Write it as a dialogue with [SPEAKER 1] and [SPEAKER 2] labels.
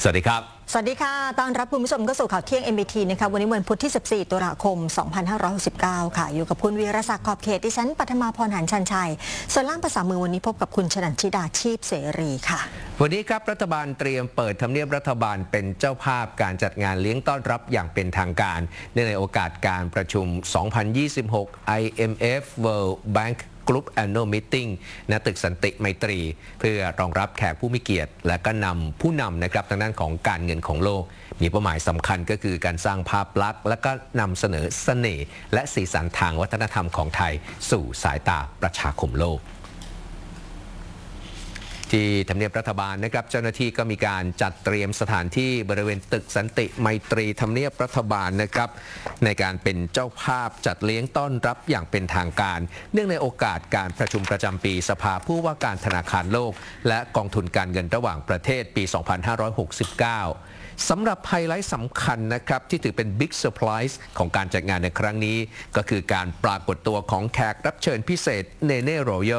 [SPEAKER 1] สวัสดีครับ
[SPEAKER 2] สวัสดีค่ะต้อนรับคุณผู้ชมเข้าสู่ข่าวเที่ยง MBT นะคะวันนี้วันพุธที่ 14 ตุลาคม 2569 ค่ะ อยู่กับคุณวีรศักดิ์ขอบเขตดิฉันปัทมาพรหันชันชัย ส่วนล่ามภาษามือวันนี้พบกับคุณชนันชิดาชีพเสรีค่ะ
[SPEAKER 1] วันนี้ครับรัฐบาลเตรียมเปิดทำเนียบรัฐบาลเป็นเจ้าภาพการจัดงานเลี้ยงต้อนรับอย่างเป็นทางการเนื่องในโอกาสการประชุม 2026 IMF World Bank Group Annual Meeting ณ ตึกสันติไมตรีเพื่อรองรับแขกผู้มีเกียรติและก็นำผู้นำนะครับทางด้านของการเงินของโลกมีเป้าหมายสำคัญก็คือการสร้างภาพลักษณ์และก็นำเสนอเสน่ห์และสีสันทางวัฒนธรรมของไทยสู่สายตาประชาคมโลกที่ทำเนียบรัฐบาลนะครับเจ้าหน้าที่ก็มีการจัดเตรียมสถานที่บริเวณตึกสันติไมตรีทำเนียบรัฐบาลนะครับในการเป็นเจ้าภาพจัดเลี้ยงต้อนรับอย่างเป็นทางการเนื่องในโอกาสการประชุมประจำปีสภาผู้ว่าการธนาคารโลกและกองทุนการเงินระหว่างประเทศปี 2569 สำหรับไฮไลท์สำคัญนะครับที่ถือเป็นบิ๊กเซอร์ไพรส์ของการจัดงานในครั้งนี้ก็คือการปรากฏตัวของแขกรับเชิญพิเศษเนเน่โรยัล